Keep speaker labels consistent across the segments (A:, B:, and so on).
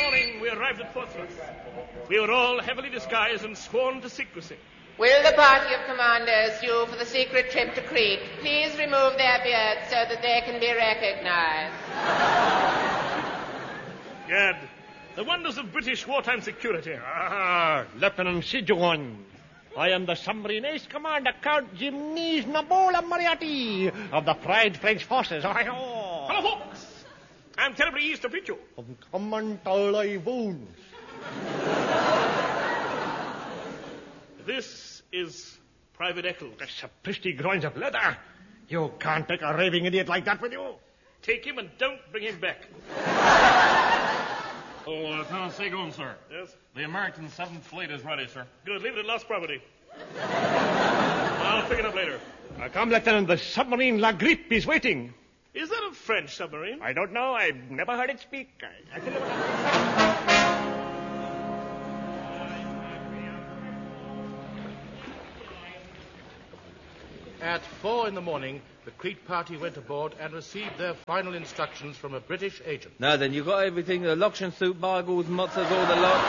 A: morning we arrived at Portsmouth. We were all heavily disguised and sworn to secrecy.
B: Will the party of commanders due for the secret trip to Crete please remove their beards so that they can be recognized?
A: Gad, the wonders of British wartime security.
C: Lieutenant Sijuan. I am the submarine ace commander, Count Gymnase Nabola Moriarty of the Fried French Forces.
A: Hello, folks. I'm terribly eased to meet you.
C: Commander wounds.
A: This is Private Eccles.
C: That's a pretty groins of leather. You can't take a raving idiot like that with you.
A: Take him and don't bring him back.
D: Lieutenant Seagoon, sir.
A: Yes?
D: The American 7th Fleet is ready, sir.
A: Good. Leave it at lost property. I'll pick it up later.
C: Come, Lieutenant. The submarine La Grippe is waiting.
A: Is that a French submarine?
C: I don't know. I've never heard it speak.
E: At 4 a.m, the Crete party went aboard and received their final instructions from a British agent.
F: Now then, you got everything, the loction suit, bargles, motzers, all the lot.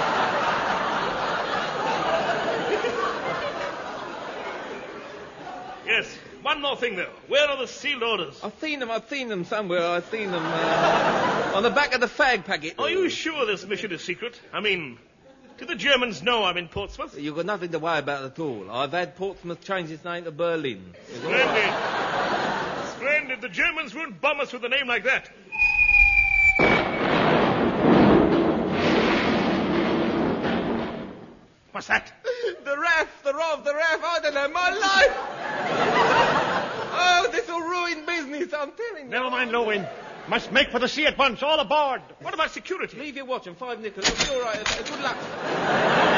A: Yes. One more thing, though. Where are the sealed orders?
F: I've seen them somewhere. I've seen them on the back of the fag packet.
A: Are you sure this mission is secret? I mean, do the Germans know I'm in Portsmouth?
F: You've got nothing to worry about at all. I've had Portsmouth change its name to Berlin.
A: Splendid. Splendid. The Germans won't bomb us with a name like that. What's that?
F: The RAF. I don't know, my life. Oh, this will ruin business, I'm telling you.
C: Never mind, Lowen. Must make for the sea at once. All aboard.
A: What about security?
F: Leave your watch and 5 nickels. It'll be all right. Good luck.